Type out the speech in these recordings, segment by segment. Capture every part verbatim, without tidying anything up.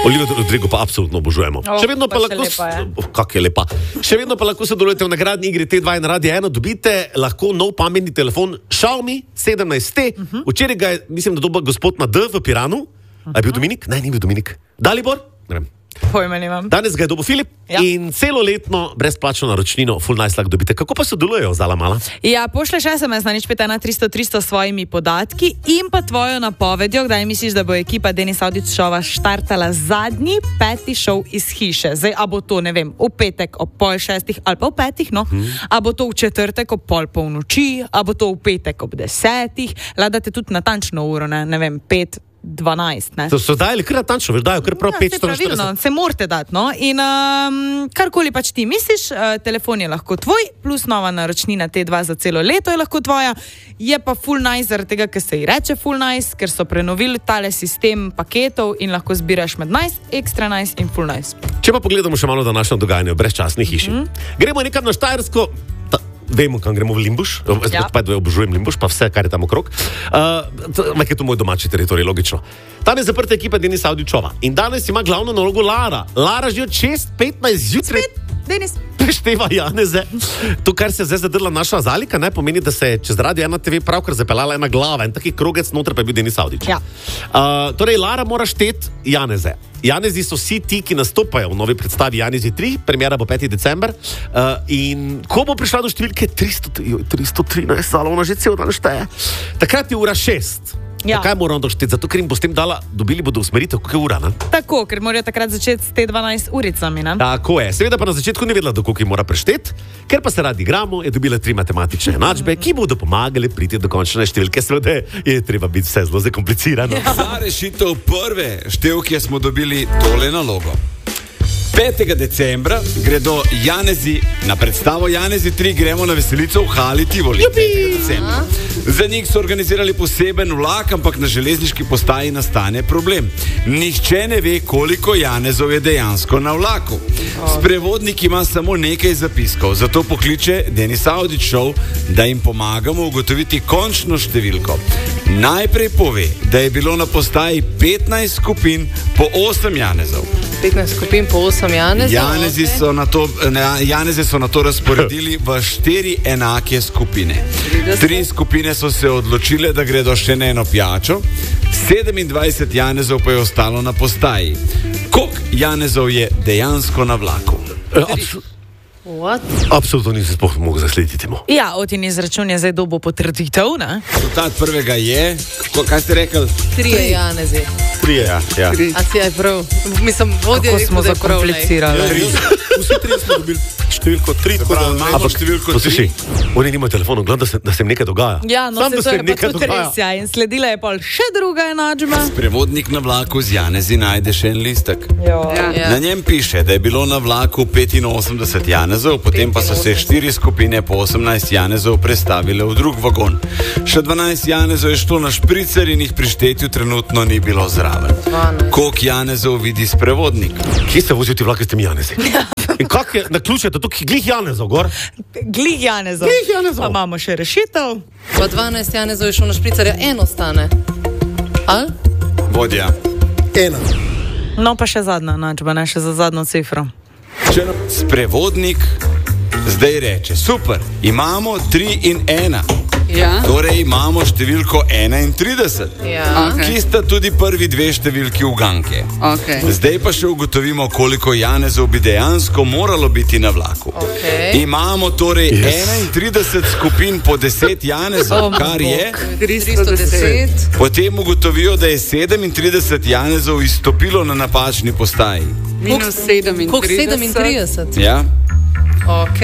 Olivia Rodrigo pa absolutno obožujemo. Oh, Še vedno pa, pa lahko, lepa, oh, kak je lepa. Še vedno pa lahko sodelujete v nagradni igri T dva in Radio ena, dobite lahko nov pametni telefon Xiaomi sedemnajst T. Uh-huh. Včeraj ga je, mislim, da dobil gospod na D v Piranu. Uh-huh. A je bil Dominik? Ne, ni bil Dominik. Dalibor? Ne vem. Pojma nimam. Danes ga je dobil Filip ja. In celoletno brezplačno naročnino Full Nice lahko dobite. Kako pa sodelujejo Zala Mala? Ja, pošleš es em es na nič pet ena tristo tristo s svojimi podatki in pa tvojo napovedjo, kdaj misliš, da bo ekipa Denis Avdić šova štartala zadnji peti šov iz hiše. Zdaj, a bo to, ne vem, v petek ob pol šestih ali pa v petih, no? Hmm. A bo to v četrtek ob pol polnoči, a bo to v petek ob desetih, ladate tudi natančno uro, ne, ne vem, pet dvanajst, ne? So, so dajali kar natančno, dajo kar prav ja, petsto pravilno, se morate dati, no? In um, karkoli pač ti misliš, uh, telefon je lahko tvoj, plus nova naročnina T dva za celo leto je lahko tvoja, je pa Full Nice zaradi tega, ker se ji reče Full Nice, ker so prenovili tale sistem paketov in lahko zbiraš med Nice, Extra Nice in Full Nice. Če pa pogledamo še malo današnje dogajanje v brezčasni hiši. Mm-hmm. Gremo nekam na Štajersko. Vemo, kam gremo v Limbuš, ja. Pa obožujem Limbuš, pa vse, kar je tam okrog. Uh, Mek je to moj domači teritorij, logično. Tam je zaprta ekipa Denis Avdićova in danes ima glavno nalogo Lara. Lara že od šest petnajst zjutraj Denis prešteva Janeze. To, kar se je zdaj zadrla naša Zalika, ne pomeni, da se je čez Radio ena T V pravkar zapeljala ena glava in taki krogec noter pa je bil Denis Avdić. Ja. Uh, torej, Lara mora šteti Janeze. Janezi so vsi ti, ki nastopajo v novi predstavi Janezi tri, premjera bo peti december. Uh, in ko bo prišla do številke tristo trinajst, Zala, ona že cel dan šteje. Takrat je ura šest. Ja. Kaj moramo došteti? Zato, ker jim bo s tem dala, dobili bodo usmeritev, koliko je ura, ne? Tako, ker morajo takrat začeti s T dvanajst uricami, ne? Tako je. Seveda pa na začetku ni vedela, do koliko jim mora prešteti, ker pa se radi igramo, je dobila tri matematične enačbe, ki bodo pomagale priti do končne številke. Seveda je treba biti vse zelo zakomplicirano. Ja. Za rešitev prve števke smo dobili tole nalogo. petega decembra gredo Janezi na predstavo Janezi tri, gremo na veselico v Hali Tivoli. Za njih so organizirali poseben vlak, ampak na železniški postaji nastane problem. Nihče ne ve, koliko Janezov je dejansko na vlaku. Sprevodnik ima samo nekaj zapiskov, zato pokliče Denis Avdić šov, da jim pomagamo ugotoviti končno številko. Najprej pove, da je bilo na postaji petnajst skupin po osem Janezov. petnajst skupin po osem Janezov. Janezi so na to, Janeze so na to razporedili v štiri enake skupine. Tri skupine so se odločile, da gredo še na eno pijačo, sedemindvajset Janezov pa je ostalo na postaji. Koliko Janezov je dejansko na vlaku? What? Absolutno nisem sploh mogel zaslediti temu. Ja, od in izračun je zdaj dobo potrditev, ne? Rezultat prvega je, kaj ste rekli? Trije Janezi. Trije, ja. ja. A si je prav? Mislim, vodje kako smo zakomplicirali. Vsi trije smo dobili številko tri, tako da imamo številko tri. Oni nimajo telefonov, gledam, da se, da se nekaj dogaja. Ja, no, Sam, se to je pa tudi res, ja. In sledila je pol še druga enačba. Sprevodnik na vlaku z Janezi najde še en listek. Ja. Na njem piše, da je bilo na vlaku petinosemdeset Janezov, potem pa so se štiri skupine po osemnajst Janezov prestavile v drug vagon. Še dvanajst Janezov je šlo na špricer in jih pri štetju trenutno ni bilo zraven. Koliko Janezov vidi sprevodnik? Kje se vozijo ti vlaki s temi Janezi? In kak je na ključe, da tukaj glih Janezov gor? Glih Janezov. Glih Janezov. Pa imamo še rešitev. Pa dvanajst Janezov je šlo na špricarja, eno stane. Al? Vodja. Ena. No, pa še zadnja enačba, ne še za zadnjo cifro. Če nam sprevodnik zdaj reče, super, imamo tri in ena. Ja. Torej imamo številko enaintrideset, Ja. Okay. ki sta tudi prvi dve številki uganke. Okay. Zdaj pa še ugotovimo, koliko Janezov bi dejansko moralo biti na vlaku. Okay. Imamo torej yes. enaintrideset skupin po deset Janezov, Oh, kar je. tristo deset. Potem ugotovijo, da je sedemintrideset Janezov izstopilo na napačni postaji. Minus sedemintrideset. Koliko sedemintrideset? Ja? Ok.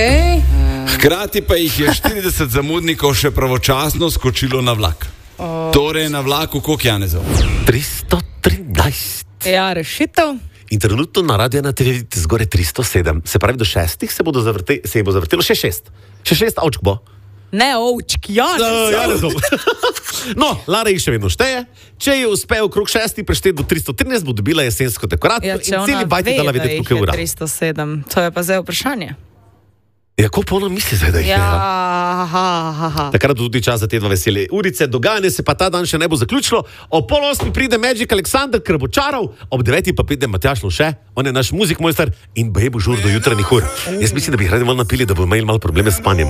Hkrati pa jih je štirideset zamudnikov še pravočasno skočilo na vlak. Oh. Torej na vlaku koliko Janezov? tristo trinajst. Ja, rešitev. In trenutno na Radio ena T V vidite zgore tristo sedem. Se pravi, do šestih se, bodo zavrte, se bo zavrtelo še šest. Še šest avčk bo. Ne, ovčk, Janez. Janezov. No, Lara jih še vedno šteje. Če je uspel okrog šestih prešteti do tristo trinajst, bo dobila jesensko dekoracijo Ja, in celi bajti dala vedeti, koliko je ura. tristo sedem, to je pa zdaj vprašanje. Ja, ko polno misli zdaj, da jih je. Ja, Ja. aha, aha. Takrat tudi čas za te dva vesele urice. Dogajanje se pa ta dan še ne bo zaključilo. Ob pol osmi pride Magic Aleksander, ker bo čaral, ob deveti pa pride Matjaž Lovše, on je naš muzik mojster in baje bo žur do jutranjih ur. Jaz mislim, da bi jih radi malo napili, da bo imeli malo probleme s spanjem.